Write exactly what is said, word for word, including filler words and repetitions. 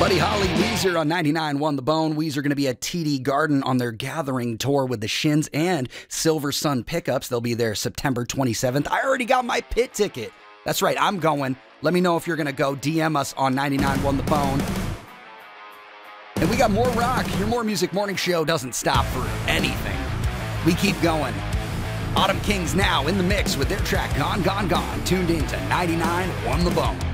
Buddy Holly, Weezer on ninety-nine Won the Bone. Weezer going to be at T D Garden on their Gathering tour with the Shins and Silver Sun Pickups. They'll be there September twenty-seventh. I already got my pit ticket. That's right, I'm going. Let me know if you're going to go. D M us on ninety-nine Won the Bone. And we got more rock. Your More Music morning show doesn't stop for anything. We keep going. Autumn Kings now in the mix with their track Gone, Gone, Gone. Tuned in to ninety-nine Won the Bone.